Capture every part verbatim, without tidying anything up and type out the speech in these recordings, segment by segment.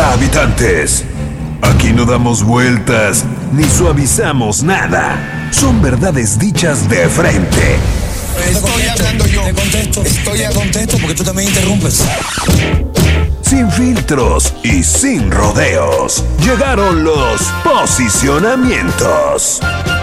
Hola, habitantes. Aquí no damos vueltas ni suavizamos nada. Son verdades dichas de frente. Estoy hablando yo. Te contesto. Estoy a contesto porque tú también interrumpes. Sin filtros y sin rodeos. Llegaron los posicionamientos.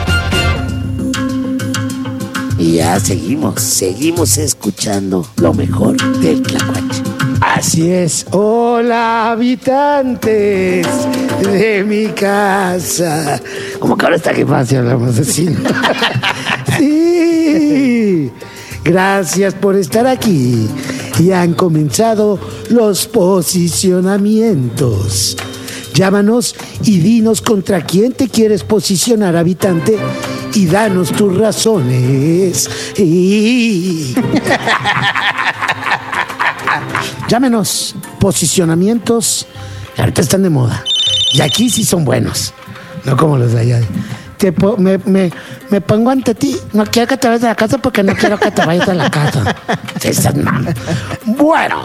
Y ya seguimos, seguimos escuchando lo mejor del Tlacuache. Así es. Hola, habitantes de mi casa. Como que ahora está que fácil hablamos así. Sí. Gracias por estar aquí. Y han comenzado los posicionamientos. Llámanos y dinos contra quién te quieres posicionar, habitante, y danos tus razones. Y... Llámenos. Posicionamientos que ahorita están de moda. Y aquí sí son buenos. No como los de allá. Te po- me, me, me pongo ante ti. No quiero que te vayas de la casa porque no quiero que te vayas de la casa. Esas mames. Bueno.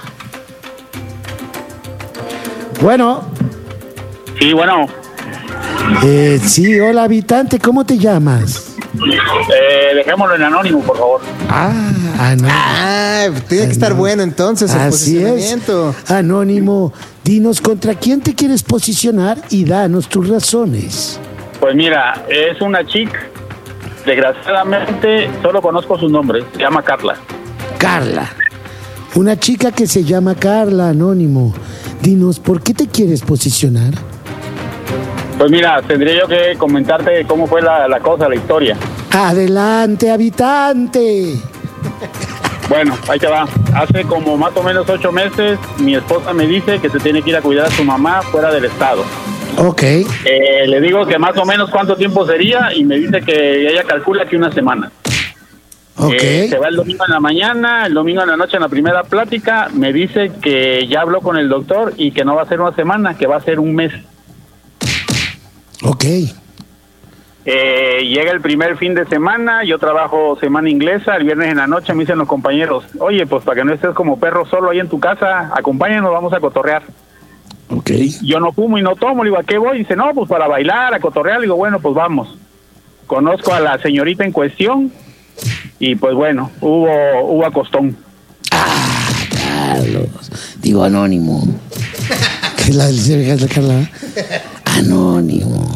Bueno. Sí, bueno. Eh, sí, hola, habitante. ¿Cómo te llamas? Eh, dejémoslo en anónimo, por favor. Ah, anónimo. Ah, tiene que estar bueno entonces el Así es. posicionamiento. Anónimo, dinos contra quién te quieres posicionar y danos tus razones. Pues mira, es una chica. Desgraciadamente, solo conozco su nombre. Se llama Carla. Carla. Una chica que se llama Carla, anónimo. Dinos, ¿por qué te quieres posicionar? Pues mira, tendría yo que comentarte cómo fue la, la cosa, la historia. Adelante, habitante. Bueno, ahí te va. Hace como más o menos ocho meses, mi esposa me dice que se tiene que ir a cuidar a su mamá fuera del estado. Ok. Eh, le digo que más o menos cuánto tiempo sería y me dice que ella calcula que una semana. Ok. Eh, se va el domingo en la mañana, el domingo en la noche en la primera plática, me dice que ya habló con el doctor y que no va a ser una semana, que va a ser un mes. Ok. Eh, llega el primer fin de semana, yo trabajo semana inglesa, el viernes en la noche me dicen los compañeros, oye, pues para que no estés como perro solo ahí en tu casa, acompáñanos, vamos a cotorrear. Ok. Yo no fumo y no tomo, le digo, ¿a qué voy? Dice, no, pues para bailar, a cotorrear, le digo, bueno, pues vamos. Conozco a la señorita en cuestión y pues bueno, hubo, hubo acostón. Ah, Carlos. Digo anónimo. ¿Qué es la de Carla? Anónimo.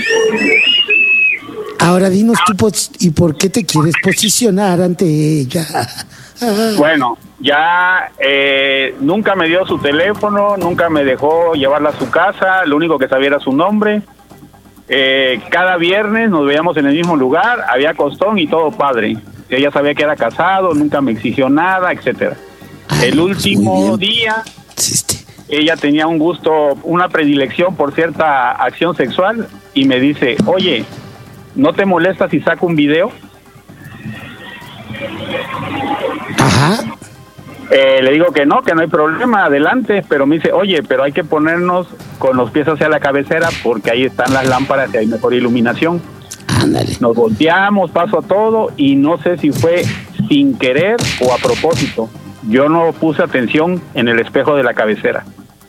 Ahora dinos tú, pos- ¿y por qué te quieres posicionar ante ella? Bueno, ya eh, nunca me dio su teléfono, nunca me dejó llevarla a su casa, lo único que sabía era su nombre. Eh, cada viernes nos veíamos en el mismo lugar, había costón y todo padre. Ella sabía que era casado, nunca me exigió nada, etcétera. Ay, El pues, último muy bien. día, Existe. ella tenía un gusto, una predilección por cierta acción sexual y me dice, oye, ¿no te molesta si saco un video? Ajá. Eh, le digo que no, que no hay problema, adelante, pero me dice, oye, pero hay que ponernos con los pies hacia la cabecera porque ahí están las lámparas y hay mejor iluminación. Ándale. Nos volteamos, paso a todo y no sé si fue sin querer o a propósito. Yo no puse atención en el espejo de la cabecera.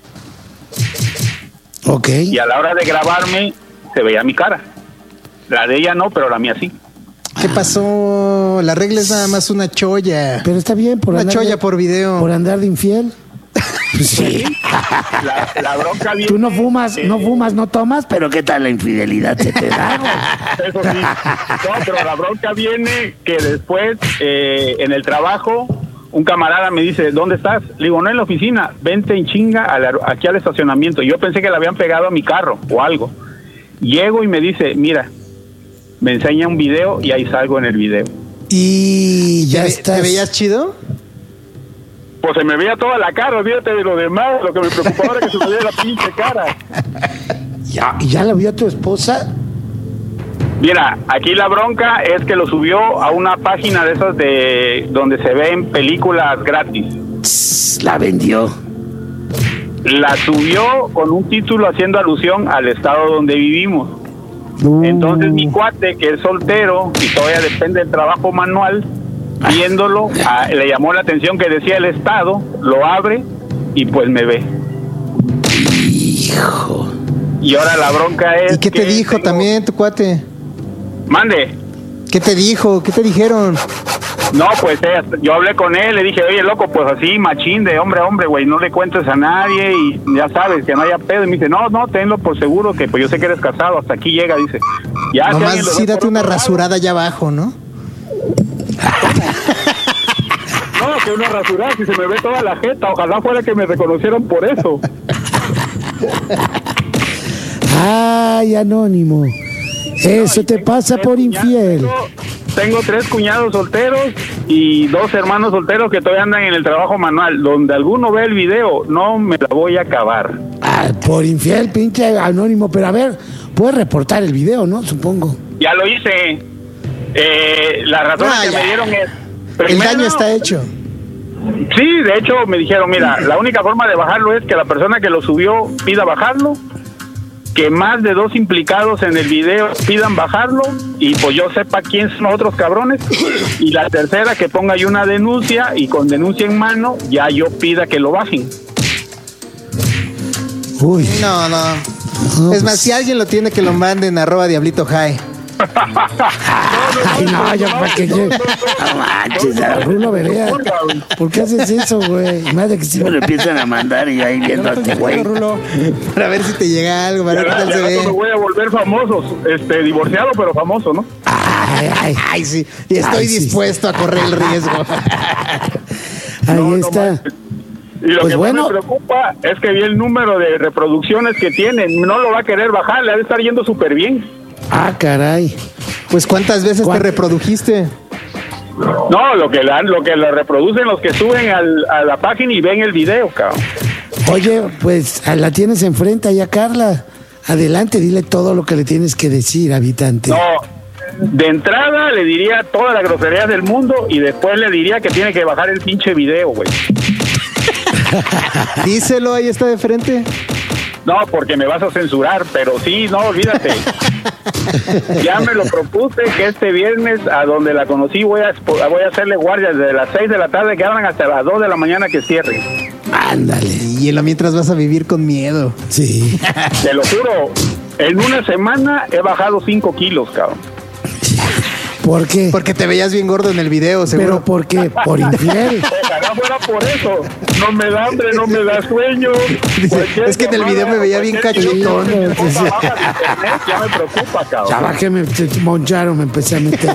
Ok. Y a la hora de grabarme se veía mi cara. La de ella no, pero la mía sí. ¿Qué pasó? La regla es nada más una cholla. Pero está bien por Una andar cholla de, por video. por andar de infiel. Pues sí. La, la bronca viene... Tú no fumas, eh, no fumas, no tomas, pero Pero ¿qué tal la infidelidad se te da? Eso sí. No, pero la bronca viene que después, eh, en el trabajo, un camarada me dice, ¿dónde estás? Le digo, no en la oficina, vente en chinga al aer- aquí al estacionamiento. Yo pensé que le habían pegado a mi carro o algo. Llego y me dice, mira, me enseña un video y ahí salgo en el video. y ya ¿Te, estás. ¿Te veías chido? Pues se me veía toda la cara, olvídate de lo demás, lo que me preocupaba era que se me veía la pinche cara. Ya, ¿y ya la vio tu esposa? Mira, aquí la bronca es que lo subió a una página de esas de donde se ven películas gratis. Tss, la vendió. La subió con un título haciendo alusión al estado donde vivimos. Uh, Entonces mi cuate, que es soltero y todavía depende del trabajo manual, viéndolo, a- le llamó la atención que decía el estado, lo abre y pues me ve. Hijo. Y ahora la bronca es. ¿Y qué te que dijo tengo- también tu cuate? Mande. ¿Qué te dijo? ¿Qué te dijeron? No, pues eh, yo hablé con él, le dije, oye, loco, pues así, machín, de hombre a hombre, güey, no le cuentes a nadie y ya sabes, que no haya pedo. Y me dice, no, no, tenlo por seguro, que pues yo sé que eres casado, hasta aquí llega, dice. Ya, si alguien Nomás lo sí ve date por una otro lado- rasurada allá abajo, ¿no? No, que una rasurada, si se me ve toda la jeta, ojalá fuera que me reconocieran por eso. Ay, Anónimo. Eso te pasa por infiel. Tengo, tengo tres cuñados solteros y dos hermanos solteros que todavía andan en el trabajo manual. Donde alguno ve el video, no me la voy a acabar. Ah, por infiel, pinche Anónimo. Pero a ver, puedes reportar el video, ¿no? Supongo. Ya lo hice. Eh, la razón Ah, que ya. me dieron es... El primero- daño está hecho. Sí, de hecho me dijeron, mira, la única forma de bajarlo es que la persona que lo subió pida bajarlo, que más de dos implicados en el video pidan bajarlo y pues yo sepa quién son los otros cabrones, y la tercera que ponga yo una denuncia y con denuncia en mano ya yo pida que lo bajen. Uy. No, no. No, Es más, pues- si alguien lo tiene, que lo manden a arroba diablito high. Ay, no, yo para que yo. No manches, Rulo Berea. ¿Por qué haces eso, güey? Madre que si me lo empiezan a mandar y ahí viendo a este güey. Para ver si te llega algo, para Ya, ver qué tal ya se rato me ve. voy a volver famoso, este, divorciado pero famoso, ¿no? Ay, ay, Ay, sí. Y estoy Ay, sí. dispuesto a correr el riesgo. ahí No, no está. manches. Y lo Pues que bueno. más me preocupa es que vi el número de reproducciones que tiene, no lo va a querer bajar, le ha de estar yendo súper bien. Ah, caray. Pues, ¿cuántas veces te ¿Cuánto? reprodujiste? No, lo que la, lo que la reproducen los que suben al, a la página y ven el video, cabrón. Oye, pues la tienes enfrente allá, Carla. Adelante, dile todo lo que le tienes que decir, habitante. No, de entrada le diría todas las groserías del mundo y después le diría que tiene que bajar el pinche video, güey. Díselo, ahí está de frente. No, porque me vas a censurar, pero sí, no, olvídate. Ya me lo propuse que este viernes a donde la conocí voy a expo- voy a hacerle guardia desde las seis de la tarde que abran hasta las dos de la mañana que cierren. Ándale. Y en lo mientras vas a vivir con miedo. Sí. Te lo juro, en una semana he bajado cinco kilos, cabrón. ¿Por qué? Porque te veías bien gordo en el video, seguro. ¿Pero por qué? ¿Por infiel? Ojalá fuera por eso. No me da hambre, no me da sueño. Dice, Cualquier es que en el video me veía bien cualquier cachetón. video que me ponga baja de internet, ya me preocupa, Ya cabrón. bajé, me se moncharon, me empecé a meter.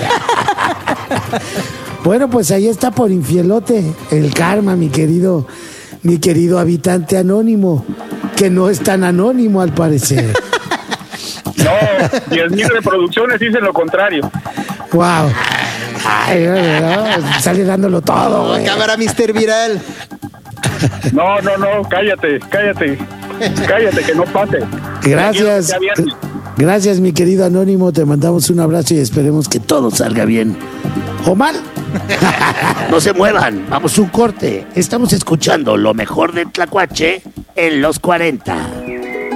Bueno, pues ahí está por infielote el karma, mi querido, mi querido habitante anónimo, que no es tan anónimo al parecer. No, diez mil reproducciones dicen lo contrario. Wow. Ay, no, no, sale dándolo todo, güey. Cámara, mister Viral. No, no, no, cállate, cállate. Cállate, que no pase. Gracias. Ya viernes. Gracias, mi querido anónimo. Te mandamos un abrazo y esperemos que todo salga bien. ¿O mal? No se muevan. Vamos un corte. Estamos escuchando lo mejor de Tlacuache en los cuarenta.